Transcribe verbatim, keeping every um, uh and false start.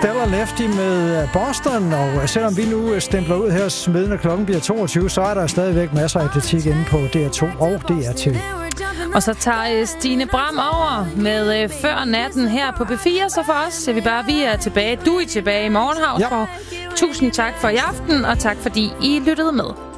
Stellar Lefty med Boston, og selvom vi nu stempler ud her smeden, når klokken bliver toogtyve, så er der stadigvæk masser af atletik inde på D R to og D R T V. Og så tager Stine Bram over med Før Natten her på B fire, så for os ser vi bare, vi er tilbage. Du er tilbage i morgen, Hausgaard. Ja. Tusind tak for i aften, og tak fordi I lyttede med.